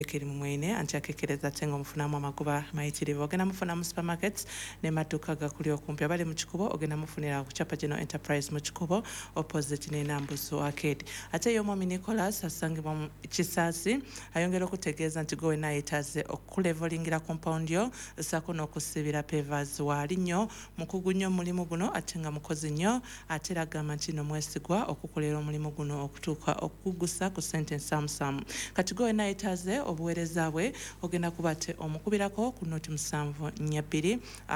kiri mwine anchakekereza tengo mufunamu amakuba mayitirivu ogenda mufuna mu supermarkets ne maduka gakuli okumpi abali mu kikubo ogenda mufunira ku Chapa General Enterprise mu kikubo opposite ne Nambusu Arcade ate yomo Nicholas asangibwa mu Kisasi ayongera okutegeeza nti gowe nayitaze okulevelingira compound yo sako n'okusibira pavers wali nnyo mukugu nnyo mulimu guno ate nga mukozi nnyo ate ragamba nti no mwesigwa okukolera omulimu guno okutuuka okugusa ku sentence samusamu kati gowe nayitaze obuweereza bwe ogenda kubate omukubirako ku noti 7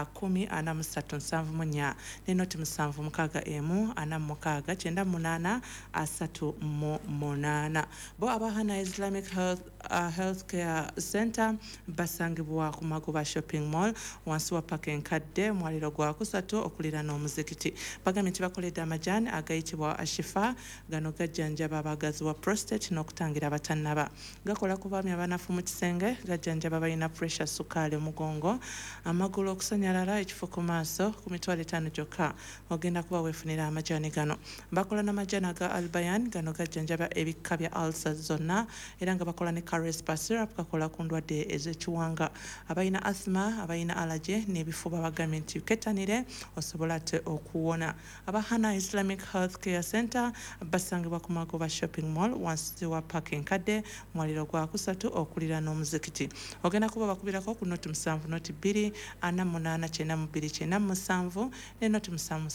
10 ne noti 7 9 bo abahana Islamic Healthcare Center basangibwa ku Magoba Shopping Mall wansi wa parking kadde mwaliro gwa kusatu okulira n'omuzikiti bagambye nti bakoledde amajani agayitibwa Ashifa gano gajjanjaba abagazi wa prostate n'okutangira abatannaba gakola ku baami abanafu mu kisenge gajjanjaba balina pressure sukaali omugongo amagulu okusanyalala ekifo ku maaso ku mitwalo 5 gyokka ogenda kuba weefunira amajani gano bakola n'amajani aga Albayan gano gajjanjaba ebikka bya ulcers zonna era nga bakola ne Carespa syrup gakola ku ndwadde ez'ekiwanga abalina asthma abalina allergy n'ebifuba bagambye nti ketanire osobola ate okuwona abahana Islamic Healthcare Center basangibwa ku Magoba Shopping Mall wansi wa parking kadde mwaliro gwa kusatu okulira n'omuzikiti ogenda kuba bakubirako ku noti 7 noti 2 48 ne noti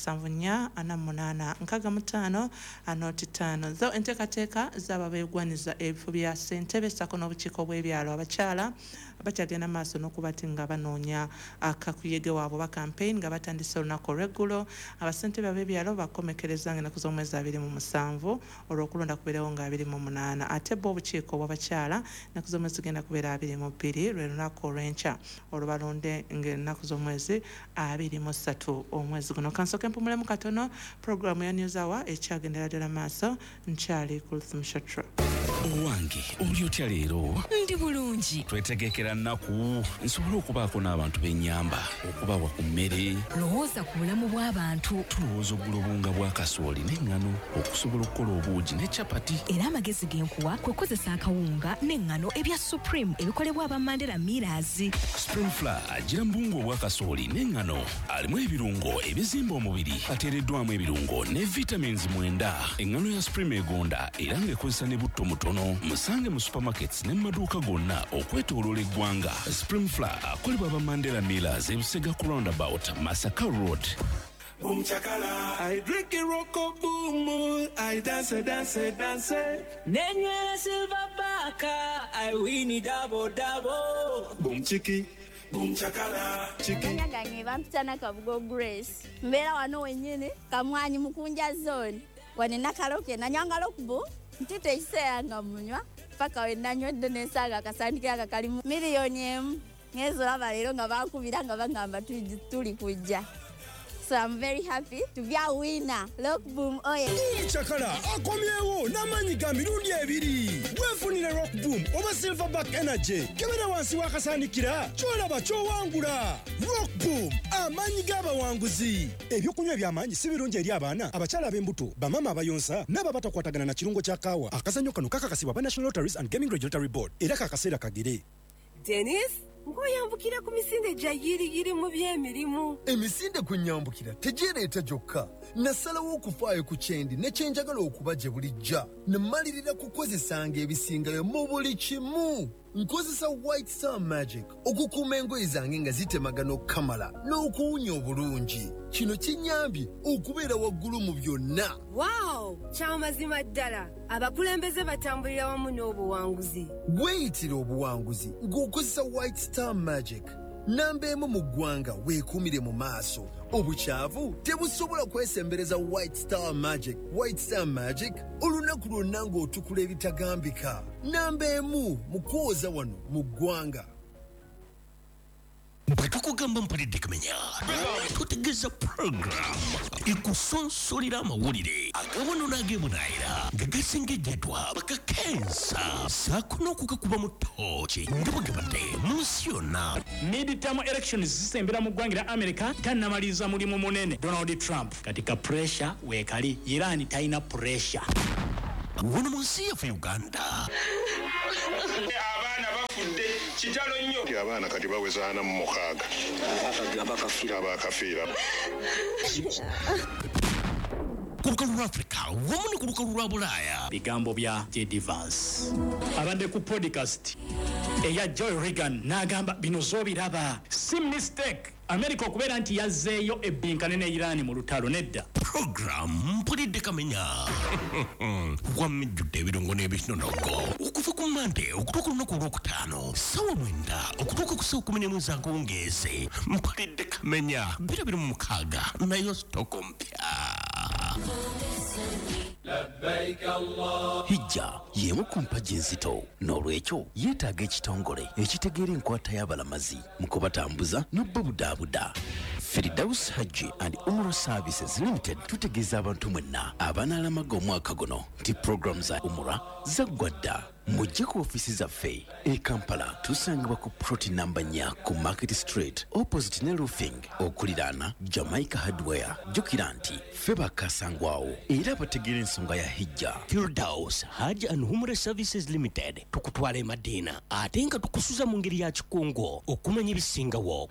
7 noti 5 zo enteekateeka z'ababeegwaniza ebifo bya ssentebe sako n'obukiiko bw'ebyalo abakyala bakyagenda maaso n'okubati nga banoonya akakuyege waabwe ba campaign nga batandise olunaku olw'eggulo abasentebe ab'ebyalo bakomekereza nga ennaku z'omwezi 27 olw'okulonda kubeerewo nga 28 ate bo obukiiko bw'abakyala ennaku z'omwezi zigenda kubeera 22 lwe lunaku olw'enkya olwo balonde ng'ennaku z'omwezi 23 omwezi guno kansoke mpumulemu katono programu ya News Hour ekyagendera ddala maaso nkyali Kulthum Shatra Owange oli otya leero ndi bulungi twetegekera nnaku nsobola okubaako n'abantu b'ennyamba okubawa ku mmere lowooza ku bulamu bw'abantu tulowooza oggula obunga bwa kasooli n'eŋŋano okusobola okukola obuugi ne capati era amagezi genkuwa kwe kozesa akawunga n'eŋŋano ebya Supreme ebikolebwa aba Mandela Millers Spring Flour agira mbungu obwa kasooli n'eŋŋano alimu ebirungo ebizimba omubiri ateereddwamu ebirungo ne vitamins 9 eŋŋano ya Supreme egonda era ng'ekozesa ne butto mutono musange mu supermarkets ne maduuka gonna okwetooloola eggwanga Spring Flour akolebwa aba Mandela Millers ebusega ku roundabout Masaka Road. Boom chakala, I drink a rocko boom, I dance. Nenye silver baka, I win it double. Boom chiki, boom chakala, chiki. Nyangange bampitana Kabugo Grace. Mbera wano wenyene, kamwanyi mukunja zone. Wanena kaloke na nyanga lokbo, ntite iseyanga munywa. Paka wenanywedde n'ensaaga akasandike akakalimu miliyoni emu ngezo laba leero nga bakubira nga bagamba tuli kujja. So I'm very happy to be a winner. Look boom oye. Chakala akomyewo n'amanyi ga mirundi ebiri. Wefunire Rock Boom oba Silverback Energy. Kebera wansi wakasandikira kyolaba kyowangula. Rock Boom amanyi g'abawanguzi. Ebyokunywa by'amanyi si birungi eri abaana abakyala ab'embuto bamama abayonsa n'aba batakwatagana na kirungo kya kaawa. Akazannyo kano kakakasibwa ba National Lotteries and Gaming Regulatory Board era kakaseera kagere. Dennis ngoyambukira ku misinde gya yiri mu by'emirimu. Emisinde kunyambukira tegereeta gyokka. Nasalawo okufaayo ku kyendi ne kyenjagala okuba gye bulijja. Namalirira kukozesanga ebisingayo mu buli kimu. Nkozesa White Star Magic okukuuma engoye zange nga zitemagana okukamala n'okuwunya obulungi. Kino kinyambye okubeera waggulu mu byonna. Wow! Kyamazima ddala. Abakulembeze batambulira wamu n'obuwanguzi. Weeyitira obuwanguzi ng'okozesa White Star Magic. Namba emu mu ggwanga weekuumire mu maaso. Obukyavu tebusobola kwesembereza White Star Magic. White Star Magic olunaku lwonna ng'otukula ebitagambika. Namba emu mu kwoza wano mu ggwanga. Bwetukugamba mpulidde kumenya tutegeeza program ekusonsolera amawulire agawono n'ageemunaayira nga gasengejjedwa bakakensa saako n'okugakuba mu ttooki nga bwegabadde mu nsi yonna. Mid-term elections zisembera mu ggwanga lya America tannamaliza mulimu munene Donald Trump katika pressure weekali Iran talina pressure wano mu nsi yaffe Uganda. kitalo nnyo. Abaana kati bawezaana mu mukaaga. Abakafiira. Ku lukalu lwa Africa wamu ne ku lukalu lwa Bulaaya. Bigambo bya J.D. Vance abadde ku podcast eya Joy Reagan n'agamba bino zoobiraba si mistake America okubeera nti yazzeeyo ebbinkane ne Iran mu lutalo nedda. Program mpulidde kamenya wamijjudde ebirungo n'ebinonogo okuva ku Monday okutuuka olunaku olwokutaano ssaawa 9 okutuuka ku ssaawa 11 akawungeezi mpulidde kamenya 26 nayo sitoko mpya. Hijja y'emu ku mpagi enzito n'olwekyo yeetaaga ekitongole ekitegeera enkwata y'abalamazi mu kubatambuza n'obbabudaabuda. Firdaus Hajji and Umrah Services Limited tutegeeza abantu mwenna abanaalamaga omwaka guno nti program za Umrah zaggwa dda. Mujje ku ofisi zaffe e Kampala tusangibwa ku ploti namba 4 ku Market Street opposite ne roofing okuliraana Jamaica Hardware. Jjukira nti ffe bakasangwawo era bategeera ensonga ya hijja. Firdaus Hajji and Umrah Services Limited tukutwala e Madiina ate nga tukusuza mu ngeri ya kikungo okumanya ebisingawo.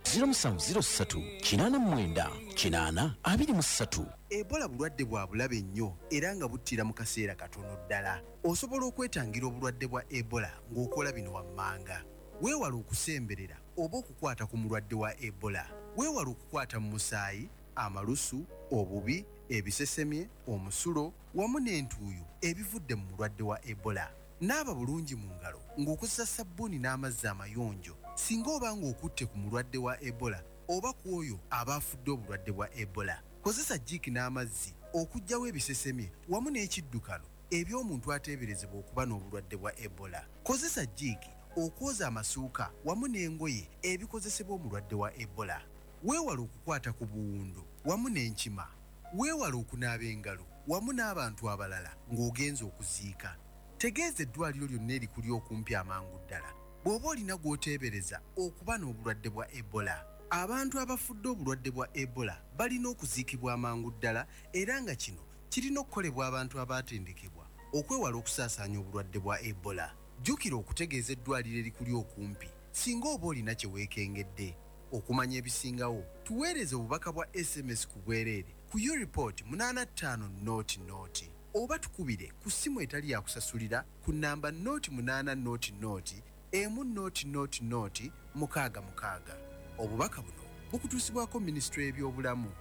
0703 Ebola bulwadde bwa bulabe nnyo era nga buttira mu kaseera katono ddala. Osobola okwetangira obulwadde bwa Ebola ng'okola bino wammanga. Weewala okusemberera oba okukwata ku mulwadde wa Ebola. Weewala okukwata mu musaayi, amalusu, obubi, ebisesemye, omusulo wamu n'entuuyo ebivudde mu mulwadde wa Ebola. Naaba bulungi mu ngalo ng'okozesa sabbuuni n'amazzi amayonjo singa oba ng'okutte ku mulwadde wa Ebola oba ku oyo aba afudde obulwadde bwa Ebola. Kozesa jjiiki n'amazzi okuggyawo ebisesemye wamu n'ekiddukano eby'omuntu ateeberezebwa okuba n'obulwadde bwa Ebola. Kozesa jjiiki okwoza amasuuka wamu n'engoye ebikozesebwa omulwadde wa Ebola. Weewala okukwata ku buwundo wamu n'enkima. Weewala okunaaba engalo wamu n'abantu abalala ng'ogenza okuziika. Tegeeza eddwaliro lyonna erikuli okumpi amangu ddala bw'oba olina gw'oteebereza okuba n'obulwadde bwa Ebola. Abantu abafudde obulwadde bwa Ebola balina okuziikibwa amangu ddala era nga kino kirina okukolebwa abantu abaatendekebwa okwewala okusaasaanya obulwadde bwa Ebola. Jjukira okutegeeza eddwaliro erikuli okumpi singa oba olina kye weekengedde. Okumanya ebisingawo tuweereze obubaka bwa SMS ku bwereere ku U-Report 8500 oba tukubire ku ssimu etali yakusasulira ku namba 0800 100 666. Obubaka buno bukutuusibwako Ministry y'ebyobulamu.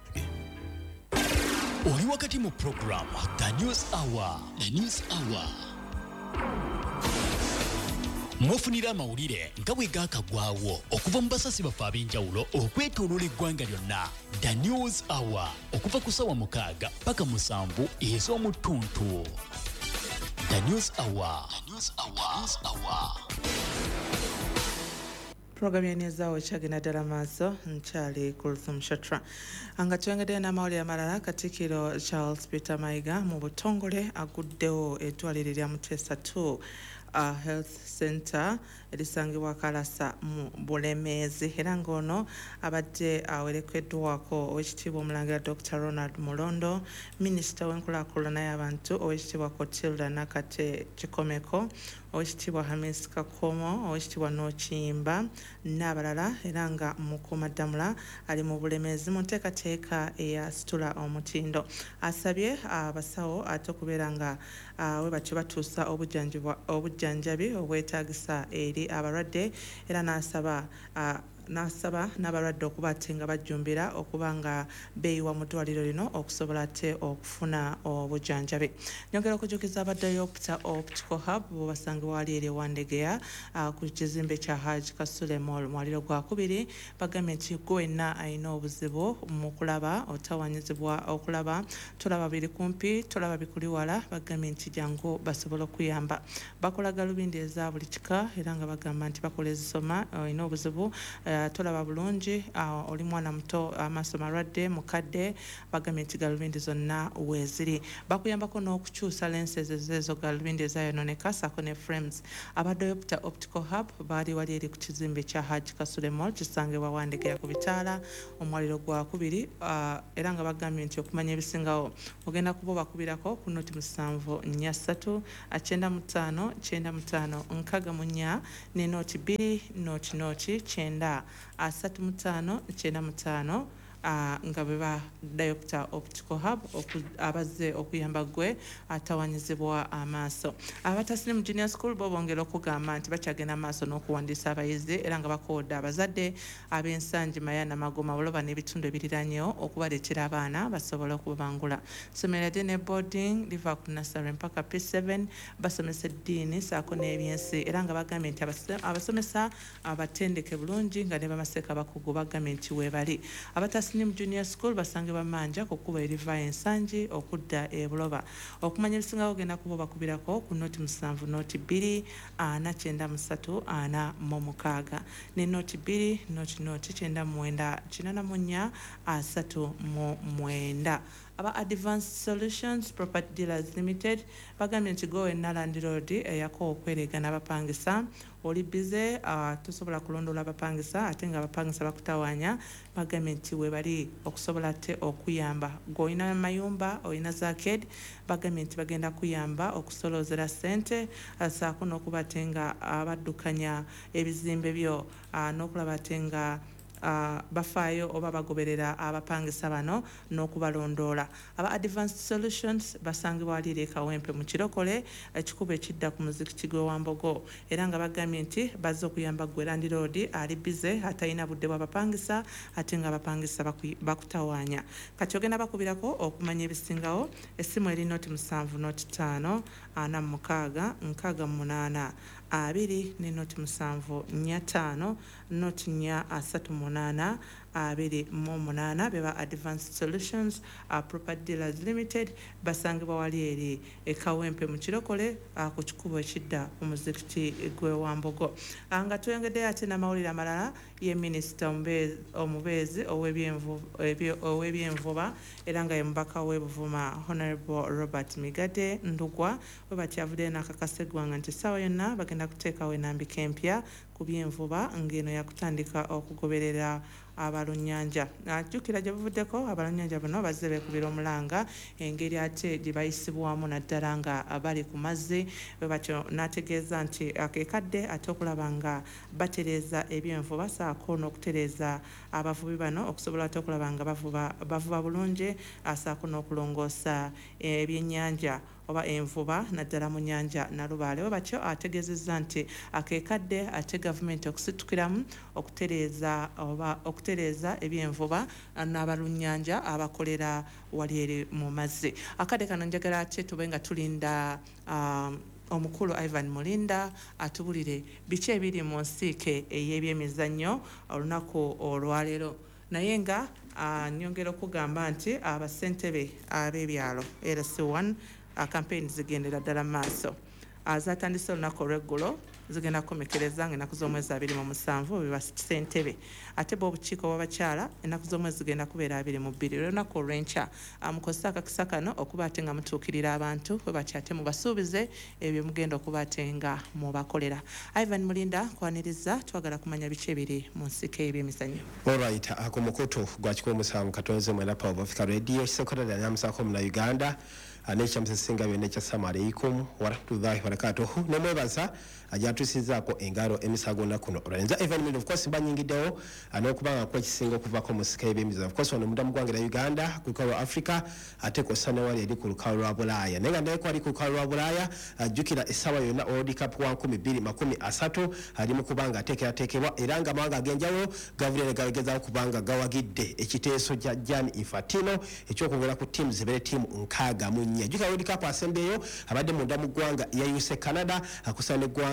Oli wakati mu program The News Hour. The News Hour. Mwofunira amawulire nga bwe gaakagwawo okuva mu basasi baffe ab'enjawulo okwetooloola eggwanga lyonna. The News Hour okuva ku ssaawa 6 paka 7 ez'omu ttuntu. The News Hour. The News Hour. News Hour. Program yenezaawo kyagenda ddala maaso nkyali Kulthum Shatra. Nga twengedde n'amawulire amalala Katikkiro Charles Peter Mayiga mu butongole aguddewo eddwaliro lya Muteesa 2 Health Center erisangibwa Kalasa mu Bulemeezi era ng'ono abadde awerekeddwako Oweekitiibwa Omulangira Dr. Ronald Mulondo, Minisita w'enkulaakulana y'abantu Oweekitiibwa Kotilda Nakate Kikomeko, Oweekitiibwa Hamis Kakomo, Oweekitiibwa Nokiyimba n'abalala era nga Mukuumaddamula ali mu Bulemeezi mu nteekateeka eyasitula omutindo. Asabye abasawo ate okubeera nga we batyo batuusa obujjanjabi obwetaagisa eri abalwadde era n'asaba n'abalwadde okuba ate nga bajjumbira okuba nga beeyiwa mu ddwaliro lino okusobola ate okufuna obujjanjabi. Nyongera okujjukiza abaddeyo Optical Hub bw'obasangibwa wali eri ewandegeya ku kizimbe kya Hajj Kasule Mall mwaliro gwa 2 bagambye nti gwenna alina obuzibu mu kulaba otawanyizibwa okulaba tulaba biri kumpi tulaba bikuli wala bagambye nti jangu basobola okuyamba. Bakola galubindi eza buli kika era nga bagamba nti bakola ezisoma olina obuzibu ddala tolaba bulungi oli mwana muto amaaso malwadde mukadde bagambye nti galubindi zonna weeziri bakuyambako n'okukyusa lenses ezo galubindi ezayononeka saako ne frames abadde optical hub baali wali eri ku kizimbe kya Haji Kasule Mall kisangibwa Wandegera ku bitaala omwaliro gwa kubiri era nga bagambye nti okumanya ebisingawo ogenda kuba bakubirako ku noti 743 95 95 64 ne noti 2 noti 9 35 95 nga beba Diopter Optical Hub abazze okuyamba gwe atawanyizibwa amaaso abatasine mu junior school bo bongera okugamba nti bakyagenda amaaso n'okuwandiisa abayizi era nga bakooda abazadde ab'ensangi Mayana Magoma Buloba n'ebitundu ebiriranyewo okubaleetera abaana basobole okubangula somero ne boarding liva ku nursery mpaka P7 basomesa eddiini saako n'ebyensi era nga bagambye nti abasomesa abatendeke bulungi nga ne bamaseka bakugu bagambye nti weebali Slim Junior School basangibwa manja kukuba eriva ensangi okudda ebuloba okumanya ebisingawo genda kuba bakubirako ku noti 7 noti 2 93 46 ne noti 2 noti 99 84 39 aba Advanced Solutions Property Dealers Limited bagambye nti go en Land Road eyako okweregana abapangisa oli bize tusobola kulondola abapangisa ate nga abapangisa bakutawanya bagambye nti we bali okusobola te okuyamba goina mayumba oyina zaked bagambye nti bagenda kuyamba okusolozera sente asaako n'okubatenga abaddukanya ebizimbe byo n'okulaba tenga bafaayo oba bagoberera abapangisa bano n'okubalondoola aba Advanced Solutions basangibwa alire Kawempe mu Kirokole ekikuba ekidda ku muzikiti gw'Ewambogo era nga bagambye nti bazze okuyamba gwe Land Road ali bize atalina budde bw'abapangisa ate nga abapangisa bakutawaanya kati ogenda bakubirako okumanya ebisingawo essimu eri noti 7 noti 5 46 68 abiri ne noti 7 5 noti 38 abiri mu 8 beba Advanced Solutions Property Dealers Limited basangibwa wali eri Kawempe mu Kirokole ku kikubo ekidda omuzikiti gw'Ewambogo nga tuyongedde ate n'amawulire amalala ye Minisita omubeezi ow'ebyenvuba era nga ye mubaka w'Ebuvuma Honorable Robert Migade Ndugwa we bakyavudde n'akakaseggwanga nti ssaawa yonna bagenda kuteekawo enambika empya ku byenvuba ng'eno yakutandika okugoberera abalunnyanja ajjukira gye buvuddeko abalunnyanja bano bazze beekubira omulanga engeri ate gye bayisibwamu naddala nga bali ku mazzi bwe batyo n'ategeeza nti akeekadde ate okulaba nga batereeza ebyenvuba saako n'okutereeza abavubi bano okusobola ate okulaba nga bavuba bulungi asaako n'okulongoosa ebyennyanja oba envuba naddala mu nnyanja Nalubaale we batyo ategeezezza nti akeekadde ate gavumenti okusitukiramu okutereeza ebyenvuba n'abalunnyanja abakolera wali eri mu mazzi akadde kano njagala ate tube nga tulinda omukulu Ivan Mulinda atubulire biki ebiri mu nsiike ey'ebyemizannyo olunaku olwaleero naye nga nyongera okugamba nti abasentebe ab'ebyalo LC1 campaign zigendera ddala maaso zatandise olunaku olweggulo zigenda kukomekereza ng'ennaku z'omwezi 27 beba ssentebe ate b'obukiiko bw'abakyala ennaku z'omwezi zigenda kubeera 22 olunaku olw'enkya mukozese akakisa kano okuba ate nga mutuukirira abantu bwe batyo ate mubasuubize ebyo mugenda okuba ate nga mubakolera Ivan Mulinda kwaniriza twagala kumanya biki ebiri mu nsiko y'ebyemizannyo olright ku mukutu gwa kikumu musanvu katonze mwenda Power of Africa Radio kisekola nyamusako mu Uganda anekyamusinga byonna ekyasalamu aleikum warahmatullahi wabarakatuhu nemwebaza ajatusizaako engalo emisago nakuno olwenza evenement of course banyingiddewo n'okubanga kuba ekisinga okuvako mu nsiko y'ebyemizannyo of course wano munda mu ggwanga lya Uganda ku lukalu lwa Africa ate kosa newali eri ku lukalu lwa Bulaaya naye nga naye kwali ku lukalu lwa Bulaaya ajjukira essaawa yonna World Cup wa 2030 ali mu kubanga ateekerateekebwa era nga amawanga ag'enjawulo gavumenti gagezaako kubanga gawagidde ekiteeso kya Gianni Infantino ekyokwongera ku ttiimu zibeere ttiimu 64 ajjukira World Cup asembyeyo abadde munda mu ggwanga yayuse Canada akusana eggwanga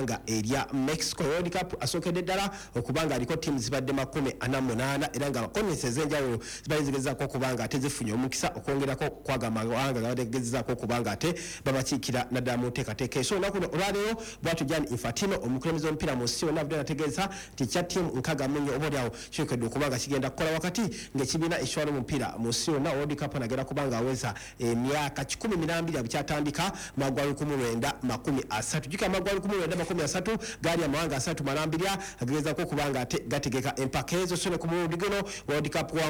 eggwanga erya Mexico World Cup asookedde ddala okubanga aliko ttiimu zibadde 48 era nga konferensi ez'enjawulo zibayizigezaako okubanga ate zifunye omukisa okwongerako kwaga amawanga nga bategezezaako okubanga ate babakiikira naddala mu nteekateeka eso olunaku olwaleero bwatyo Gianni Infantino omukulembeze w'omupiira mu nsi yonna avudde ategeeza nti kya ttiimu 64 oboolyawo kyokedde okubanga kigenda kukola wakati ng'ekibiina ekitwala omupiira mu nsi yonna World Cup anagenda kubanga aweza emyaka 12 abukyatandika magwa 1930 jukira magwa 1930 gaali amawanga 32 agezezaako okubanga ate gategeka empaka ezo sone ku mulundi guno World Cup wa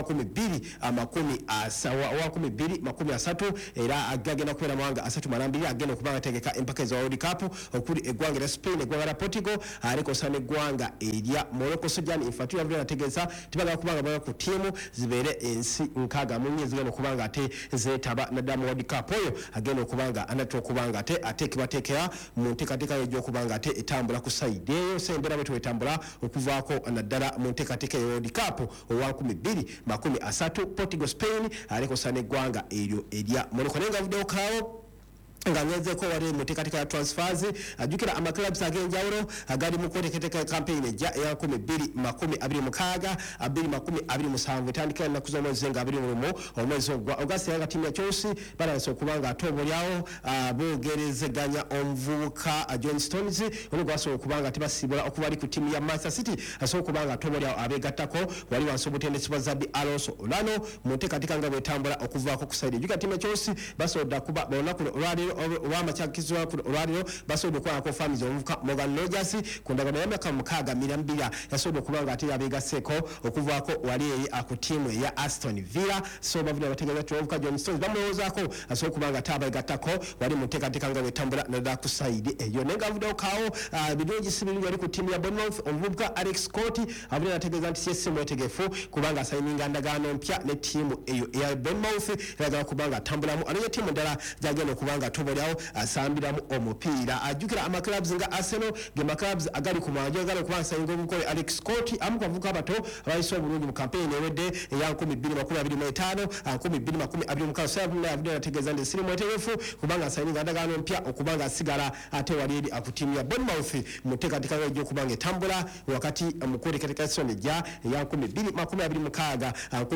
2030 era agenda kubeera amawanga 32 agenda okubanga ategeka empaka ezo World Cup okuli eggwanga lya Spain eggwanga lya Portugal alikosa n'eggwanga erya Morocco. So Gianni Infantino avudde ategeeza tibagala kubanga baba ku ttiimu zibeere ensi 64 ezigenda okubanga ate zeetaba naddala mu World Cup oyo agenda okubanga anatera okubanga ate ateekebwateekera mu nteekateeka egy'okubanga ate etambula ku sayidi eyo so embeera bwetyo etambula okuvaako naddala mu nteekateeka ya World Cup owa 2030 Portugal Spain alikosa n'eggwanga eryo erya Morocco naye nga avuddewo kaawo nga ngezeeko wali mu nteekateeka ya transfers ajjukira amaclubs ag'enjawulo agali mu kweteekateeka campaign ejja eya 2026 2027 etandikira ennaku z'omwezi nga 21 omwezi ogwa August era nga ttiimu ya Chelsea balabise okubanga ate oboolyawo boogerezeganya omuvubuka John Stones ono gwasobola okubanga tebasiibula okuba ali ku ttiimu ya Manchester City asobola okubanga ate oboolyawo abeegattako wali wansi obutendesi bwa Xabi Alonso olano mu nteekateeka nga bwetambula okuvaako ku sayidi ajjukira ttiimu ya Chelsea basobodde kuba olunaku olwaleero olw'amakyakizwa olwaleero basobodde okukolako families omuvubuka Morgan Rogers ku ndagaano y'emyaka 62 yasobodde okubanga ate yabeegaseeko okuvaako wali eri ku ttiimu eya Aston Villa so bavudde bategeeza nti omuvubuka John Stones bamulowoozaako asobola okubanga ate abeegattako wali mu nteekateeka nga bwetambula naddala ku sayidi eyo naye nga avuddewo kaawo birungi si birungi wali ku ttiimu ya Bournemouth omuvubuka Alex Scott avudde nategeeza nti si mwetegefu kubanga asayininga ndagaano mpya ne ttiimu eyo eya Bournemouth eragala kubanga atambulamu anonya ttiimu ndala gyagenda okubanga tobolyawo asambiramu omupiira ajjukira amaclubs nga Arsenal ge maclubs agali ku mwanja agala okubanga asayinga omukole Alex Scott amu ku bavubuka abato abayise obulungi mu campaign ewedde eya 2025 2026 sayavudde avudde nategeeza nti siri mwetegefu kubanga asayininga ndagaano mpya okubanga asigala ate wali eri ku ttiimu ya Bournemouth mu nteekateeka egy'okubanga etambula wakati mu kweteekateeka season ejja eya 2026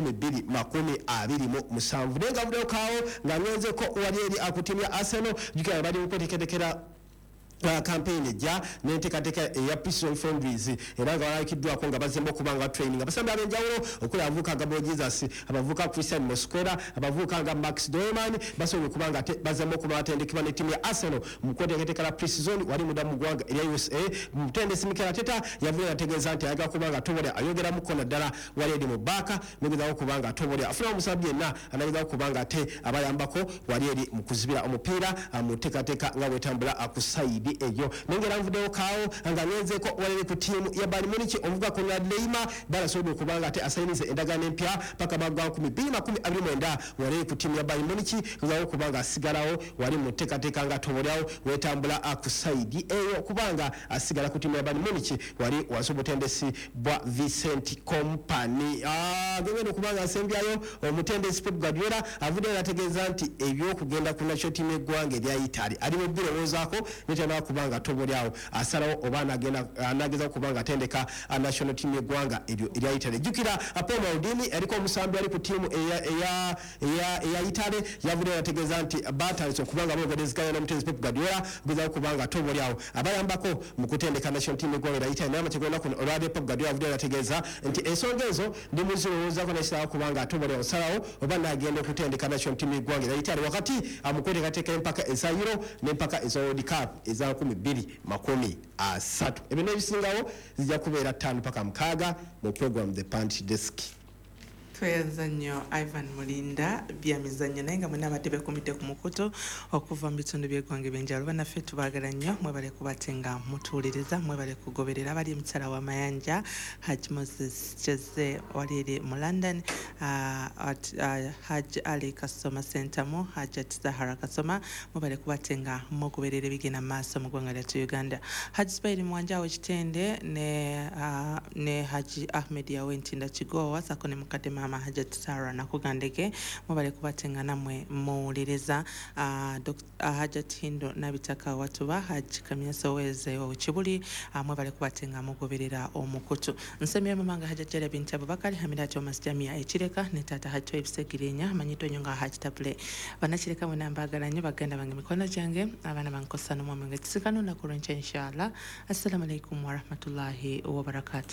2027 naye nga avuddewo kaawo nga ngenzeeko wali eri ku ttiimu ya Arsenal jukira bali mu kweteekateekera campaign ejja n'enteekateeka eya Peace Friendlies era nga walakiddwako nga bazemba okubanga training abasambi ab'enjawulo okuli abavubuka Gabriel Jesus abavubuka Christian Mosquera abavubuka nga Max Doorman basobole okubanga ate bazemba okuba batendekebwa n'ettiimu ya Arsenal mu kweteekateeka la pre-season wali mudda mu ggwanga erya USA mutendesi Mikel Arteta yavudde yategeeza nti ayagala kubanga atobolya ayogeramuko naddala wali eri mu baaka n'ogezaako okubanga atobolya afuna omusabi yenna anagezaako okubanga ate abayambako wali eri mu kuzibira omupiira mu nteekateeka nga bwetambula ku sayidi eyo nengera nvuddewo kaawo nga ngenzeeko walere ku ttiimu ya Bayern Munich omuvubuka Konrad Laimer balasobodde okubanga ate asayinize endagaano empya paka magwa 2029 walere ku ttiimu ya Bayern Munich ngaawo okubanga asigalawo wali mu nteekateeka nga tobolyawo wetambula ku sayidi eyo kubanga asigala ku ttiimu ya Bayern Munich wali wansi obutendesi bwa Vincent Kompany gengenda okubanga asembyayo omutendesi Pep Guardiola avudde nategeeza nti ebyokugenda ku national team eggwanga erya Italy ali mu birowoozaako netana kubanga tobolyawo asalawo oba anageza okubanga atendeka national team eggwanga erya Italy jukira Paul Maldini eriko omusambi ali ku ttiimu eya Italy yavudde nategeeza nti batandise okubanga bogerezeganya n'omutendesi Pep Guardiola gezaako okubanga tobolyawo abayambako mu kutendeka national team eggwanga erya Italy naye amateeka olunaku olwabadde Pep Guardiola avudde nategeeza nti ensonga ezo ndi muzirowoozaako nakisalawo kubanga atobolyawo osalawo oba nagenda okutendeka national team eggwanga erya Italy wakati mu kweteekateeka empaka eza Euro n'empaka eza World Cup eza 2030 ebyo n'ebisingawo zijja kubeera 5 paka 6 mu program The Punch Desk. Tweyanza nnyo Ivan Mulinda byamizannyo naye nga mwena abadde bekumidde ku mukutu okuva mu bitundu by'eggwanga ebyenjawulo bannaffe tubaagala nnyo mwebale kubate nga mutuwuliriza mwebale kugoberera bali emitala w'amayanja Haj Moses Cheze wali eri mu London Haj Ali Kasoma Center mu Hajat Zahara Kasoma mwebale kubate nga mugoberera ebigenda mu maaso mu ggwanga lyattu Uganda Haj Spairi Mwanja w'ekitende ne ne Haji Ahmed Yawentinda Kigowa sako ne mukadde mama Hajat Sara nakugandeke mubale kubatenga namwe muwuliriza Hajat Hindo nabitaka watuba Haji Kamyaso weze Kibuli mwebale kubatenga mugoberera omukutu nsemye mamanga Hajat Jere binti Abubakari Hamida Thomas Jamia ekireka ne tata Hajo Ebisegirinya manyito nyonga Haji Table banakireka mwe nambagala nyo bagenda bange mikono jange abana bankosa no mwenge tisikano na kuroncha inshallah. Assalamu alaikum wa rahmatullahi wa barakatuh.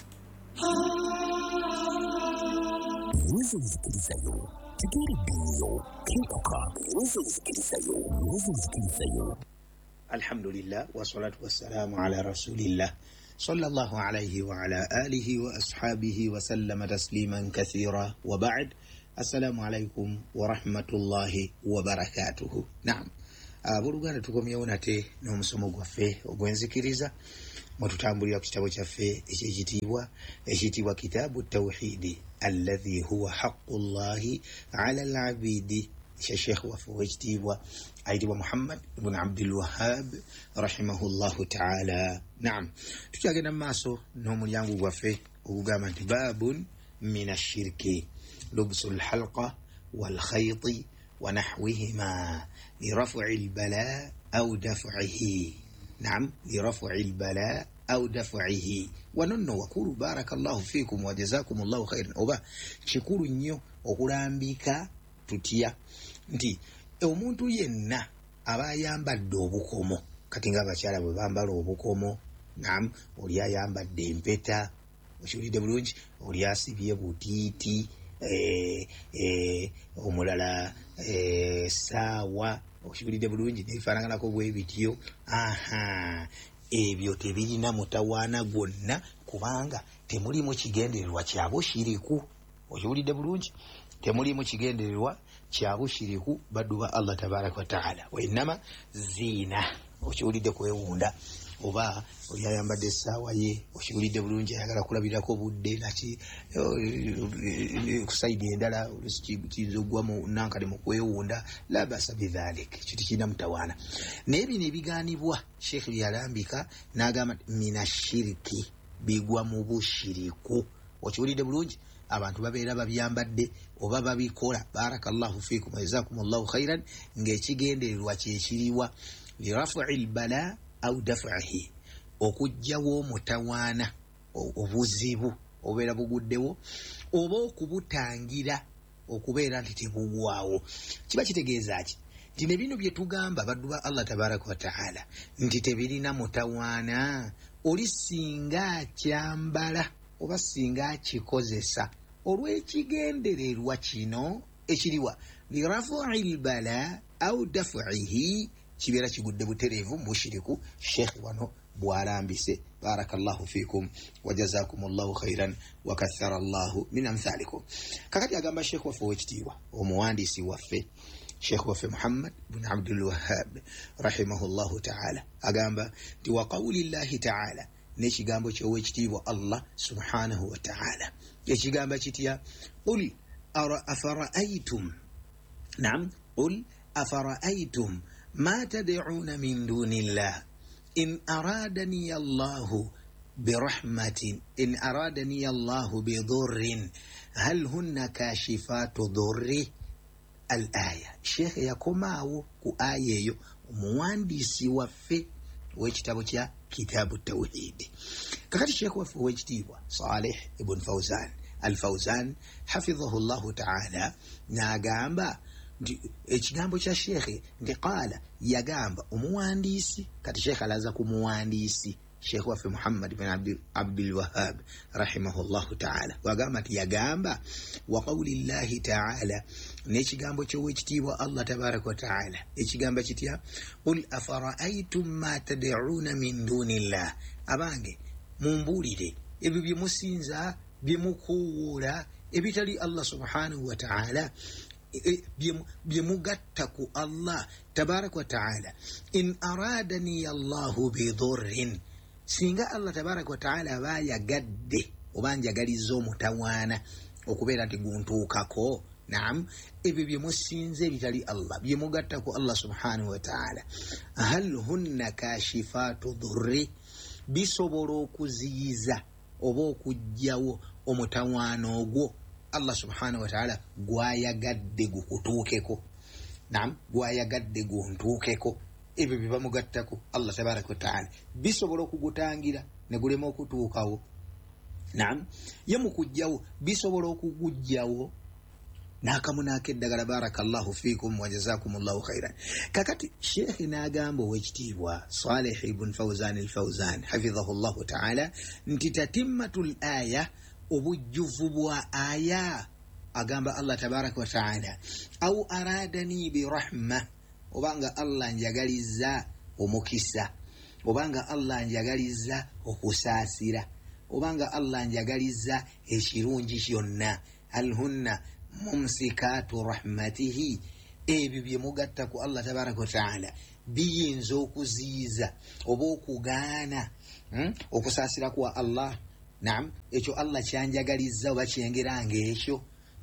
Alhamdulillah wa salatu wassalamu ala rasulillah sallallahu alayhi wa ala alihi wa ashabihi wa sallama tasliman kathira wa ba'd. Assalamu alaikum wa rahmatullahi wa barakatuh. Naam. Buluganda tukomyewo nate n'omusomo gwaffe ogwenzikiriza mwatutambulira ku kitabo kyaffe ekiyitibwa kitaabu tawhidi alladhi huwa haqqullahi ala al-abidi kya sheikh waffe w'ekitiibwa ayitibwa Muhammad ibn Abdul Wahhab rahimahullahu ta'ala. Naam, tukyagenda mu maaso n'omulyango gwaffe ogugamba nti babun min ashirki lubsul halqa wal khayti wa nahwihima لرفع البلاء أو دفعه. نعم، لرفع البلاء أو دفعه. وننو وقولوا بارك الله فيكم وجزاكم الله خيرا. أوبا شكور نيو okulambika tutya nti omuntu yenna aba yambadde obukomo kati nga abakyala bwe bambala obukomo. Naam, oli ayambadde empeta okiwulidde bulungi, oli asibye butiiti omulala saawa okiwulidde bulungi nebifaanaganako bwe bityo. Ebyo tebirina mutawaana gwonna kubanga temulimu kigendererwa kya bushiriku. Okiwulidde bulungi, temulimu kigendererwa kya bushiriku baddu ba Allah tabaraka wa taala. Wa innama zina, okiwulidde kwewunda. Oba oyayambadde essaawa ye okiwulidde bulungi ayagala kulabirako budde naki kusaidi endala kiyinza okugwamu nankale mu kwewunda la basa bidhalik, kiti kirina mutawaana. Naye bino ebigaanibwa sheekh byalambika n'agamba minashiriki bigwa mu bushiriku. Okiwulidde bulungi, abantu babeera babyambadde oba babikola barakallahu fiikum wa jazakumullahu khairan ng'ekigendererwa kyekiriwa lirafu'i lbala au daf'ahi, okujjawo mutawaana obuzibu obeera buguddewo oba okubutangira okubeera nti tebugwawo. Kiba kitegeeza ki nti ne bino bye tugamba baddu ba Allah tabaraka wa taala nti tebirina mutawaana, oli singa kyambala oba singa kikozesa olw'ekigendererwa kino ekiriwa lirafu'i lbala au daf'ihi kibeera kigudde butereevu mushiriku. Sheikh wano bwalambise barakallahu fikum wa jazakumullahu khairan wa kathara Allahu min amthalikum. Kakati agamba Sheikh waffe w'ekitiibwa omuwandiisi waffe Sheikh waffe Muhammad ibn Abdul Wahhab rahimahullahu ta'ala agamba nti wa qawlillahi ta'ala, n'ekigambo ky'owekitiibwa Allah subhanahu wa ta'ala ekigamba kitya qul afara'aytum. Naam, qul afara'aytum ما تدعون من دون الله إن أرادني الله برحمة إن أرادني الله بضر هل هن كاشفات ضره. الآية الشيخ يكماو كآية موانديسي وفي ويجتابو كتاب التوحيد. كقد الشيخ وفي ويجتيبو صالح ابن فوزان الفوزان حفظه الله تعالى ناقامبا ekigambo kya shekhe nti qaala yagamba omuwandiisi. Kati shekhe alaza ku muwandiisi shekhe waffe Muhammad bin Abdul Wahhab rahimahullahu ta'ala wagamba nti yagamba wa qawlillahi ta'ala, n'ekigambo ky'owekitiibwa Allah tabaraka wa ta'ala ekigamba kitya qul afara'aytum ma tad'una min dunillah. Abange mumbuulire ebyo bye musinza bye mukuwuula ebitali Allah subhanahu wa ta'ala byemugatta ku Allah tabaraka wa ta'ala. In aradani Allahu bidurrin, singa Allah tabaraka wa ta'ala aba yagadde oba njagaliza omutawaana okubeera nti guntuukako. Naam, ebyo byemusinze ebitali Allah byemugatta ku Allah subhanahu wa ta'ala. Hal hunna kashifatu dhurri, bisobola okuziyiza oba okugyawo omutawaano ogwo Allah subhanahu wa ta'ala gwayagadde gukutuukeko. Naam, gwayagadde guntuukeko. Ebyo bye bamugattako Allah tabaraka wa ta'ala bisobola okugutangira ne gulema okutuukawo. Naam, ye mu kujjawo bisobola okugujjawo n'akamu n'akeddagala. Barakallahu fiikum wa jazakumullahu khairan. Kakati Sheikh n'agamba ow'ekitiibwa Salih ibn Fawzan al-Fawzan hafidhahullahu ta'ala nti tatimmatul aya, obujjuvu bwa aya, agamba Allah tabaraka wa ta'ala au aradani bi rahma, obanga Allah njagaliza omukisa, obanga Allah njagaliza okusaasira, obanga Allah njagaliza ekirungi kyonna. Alhunna mumsikatu rahmatihi, ebyo bye mugatta ku Allah tabaraka wa ta'ala biyinza okuziiza oba okugaana okusaasira kwa Allah. Naam, ekyo Allah kyanjagaliza oba kyengeranga ekyo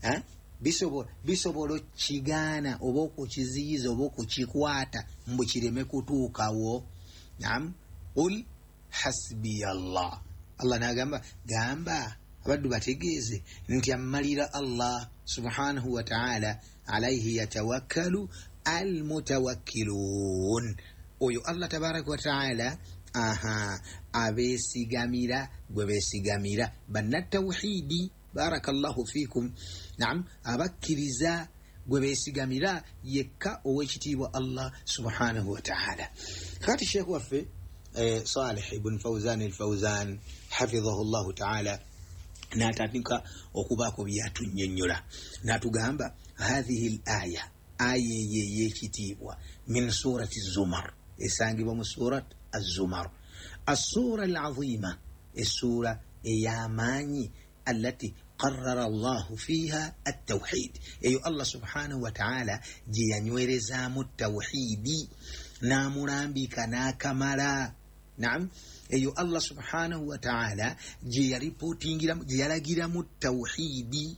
bisobola kigaana oba okukiziiza oba okukikwata mbu kireme kutuukawo. Naam, qul hasbiya Allah. Allah n'agamba gamba abaddu bategeeze nti ammalira Allah subhanahu wa ta'ala alayhi yatawakkalu almutawakkilun. Oyo Allah tabaraka wa ta'ala abeesigamira gwe beesigamira bannatawhidi. Barakallahu fiikum. Naam, abakkiriza gwe beesigamira yekka ow'ekitiibwa Allah subhanahu wa ta'ala. Kati Sheikh waffe Salih ibn Fawzan al-Fawzan hafidhahullahu ta'ala n'atandika okubaako byatunnyonnyola n'atugamba hadhihi al-aya, aya ey'ekitiibwa min surati Zumar, esangibwa mu surat Az-Zumar, as-sura al-azima, essura ey'amaanyi allati qarrara Allahu fiha at-tawhid, eyo Allah subhanahu wa ta'ala gye yanywerezaamu tawhidi n'amulambika n'akamala. Naam, eyo Allah subhanahu wa ta'ala gye yaripotingiramu, gye yalagiramu tawhidi,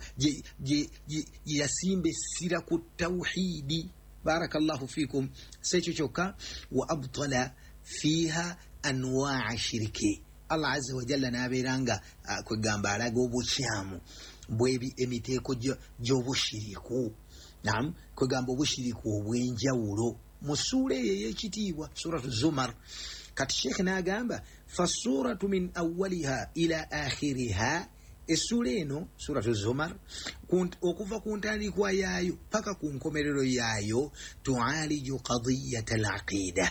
gye yasimba essira ku tawhidi. Barakallahu fiikum. Sekyo kyokka wa abtala fiha anwaa shirki. Allah azza wa jalla n'abeeranga kwegamba alaga obukyamu bwebi emiteeko gy'obushiriku. Naam, kwegamba obushiriku obw'enjawulo mu ssuura eyo ey'ekitiibwa suratu Zumar. Kati Sheikh n'agamba fasuratu min awwaliha ila akhiriha, essula eno suratu Zumar okuva ku ntandikwa yaayo paka ku nkomerero yaayo tualiju qadiyata al-aqida,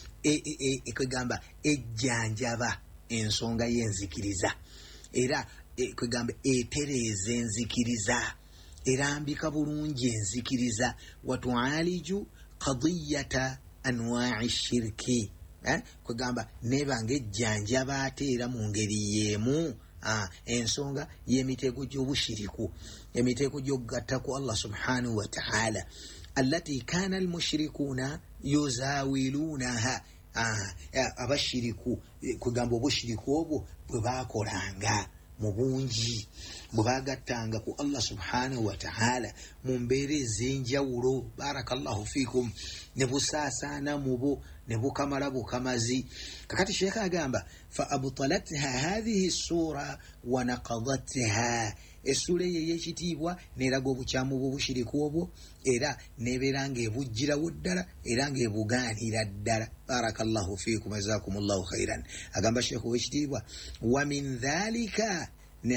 kwegamba ejjanjaba ensonga y'enzikiriza, era kwegamba etereeza enzikiriza, erambika bulungi enzikiriza. Watualiju qadiyata anwa'i shirki, kwegamba nebanga ejjanjaba ate era mu ngeri yeemu ensonga y'emiteeko gy'obushiriku, emiteeko gy'okugatta ku Allah subhanahu wa ta'ala allati kana almushrikuuna yuzawiluunaha, abashiriku kwegamba obushiriku obwo bwe baakolanga mu bungi, bwe baagattanga ku Allah subhanahu wa ta'ala mu mbeera ez'enjawulo. Barakallahu fiikum. ne busaasaana mu bo ne bukamala bukamazi. Kakati Sheikh agamba fa abtalatha hadhihi sura wa naqadatha, essula eyo ey'ekitiibwa n'eraga obukyamu bw'obushiriku obwo era n'ebeera ng'ebugirawo ddala era ng'ebugaanira ddala. Barakallahu fiikum, jazakumullahu khairan. Agamba Sheikh ow'ekitiibwa wa min dhalika,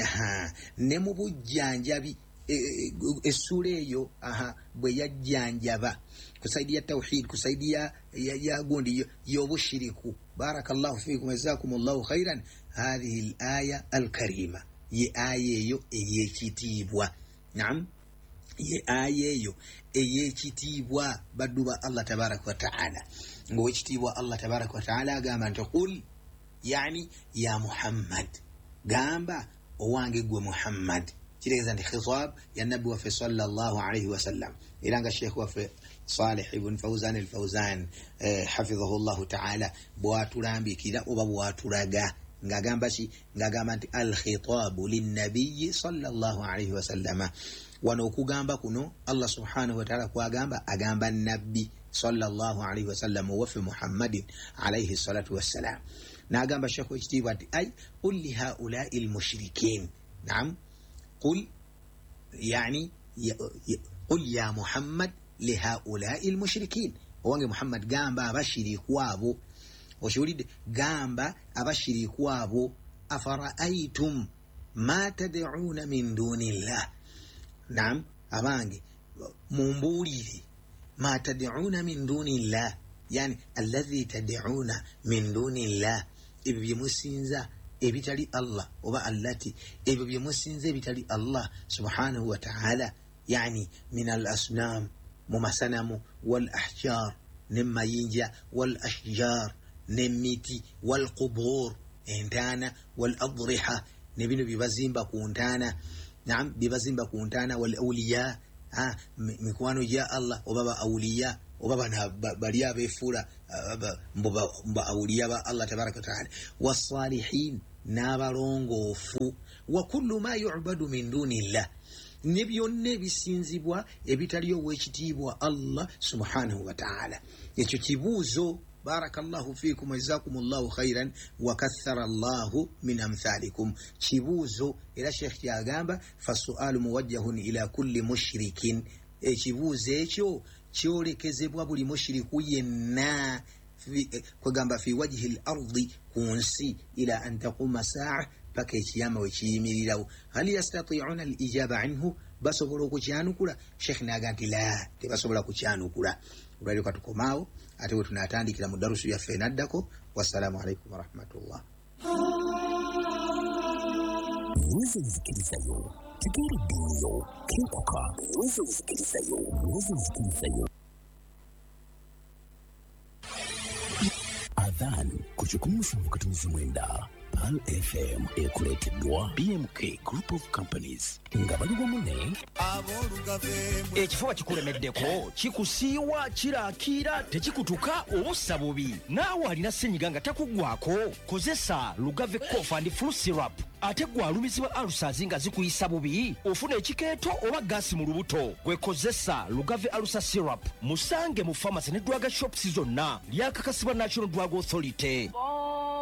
ne mu bujjanjabi essula eyo bwe yajjanjaba kusaidia tawhid, kusaidia ya gundi y'obushiriku. Barakallahu fiikum, jazakumullahu khairan. Hadhihi al-aya al-karima, ye aya eyo ey'ekitiibwa. Naam, ye aya eyo ey'ekitiibwa baddu ba Allah tabaraka wa ta'ala. Ng'owekitiibwa Allah tabaraka wa ta'ala agamba nti qul, yani ya Muhammad, gamba owange gwe Muhammad. Kitegeeza nti khitab ya nabbi waffe sallallahu alayhi wa sallam. Era nga Sheikh waffe Salih ibn Fawzan al-Fawzan hafidhahullahu ta'ala bw'atulambikira oba bw'atulaga ng'agamba ki, ng'agamba nti al-khitabu linnabiyyi sallallahu alayhi wa sallama. Wano okugamba kuno Allah subhanahu wa ta'ala kwagamba, agamba nabbi sallallahu alayhi wa sallam waffe Muhammadin alayhi salatu wassalam. n'agamba shekhu ekitiibwa ati ay qul lihaulai almushrikin naam qul yani qul ya muhammad lihaulai almushrikin owange muhammad gamba abashiriku abo oshiwulidde gamba abashiriku abo afara'aytum ma tad'una min dunillah naam abange mumbuulire ma tad'una min dunillah yani alladhi tad'una min dunillah ebyo bye musinza ebitali Allah oba allati ebyo bye musinza ebitali Allah subhanahu wa ta'ala yani min al-asnam mumasanamu wal ahjar nemayinja wal ashjar nemiti wal qubur entana wal adriha nebino bibazimba ku ntana naam bibazimba ku ntana wal awliya mikwano ya Allah obaba awliya obaba na bali abefula mba awliya ba Allah tabaraka taala wasalihin nabalongofu wa kullu ma yu'badu min dunillah nebyonne bisinzibwa ebitaliyo wekitiibwa Allah subhanahu wa ta'ala ekyo kibuuzo barakallahu fikum wa jazakumullahu khairan wa kathara Allahu min amthalikum kibuuzo era sheikh yagamba fasualu muwajjahun ila kulli mushrikin ekibuuzo ekyo kyolekezebwa buli mushriku yenna kwegamba fi wajhi al-ardi kunsi ila an taquma sa'a paka ekiyama wekiyimirirawo hal yastati'una al-ijaba anhu basobola okukyanukula sheikh naganti la tebasobola kukyanukula olwaliro katukomaawo ate we tunatandikira mu darusu yaffe enaddako wassalamu alaikum warahmatullah wezenzikirizayo tegeereddeeyo kekuka wezenzikirizayo adhan ku 17 Pal FM ekuleeteddwa BMK Group of Companies nga bali wamu ne ekifuba kikulemeddeko kikusiiwa kiraakira tekikutuka obussa bubi naawe alina ssenyiga nga takuggwako kozesa Lugave Cough and Flu Syrup ate gwalumizibwa alusazi nga zikuyisa bubi ofuna ekikeeto oba gaasi mu lubuto gwekozesa Lugave Alusa Syrup musange mu pharmacy ne drug shops zonna lyakakasibwa National Drug Authority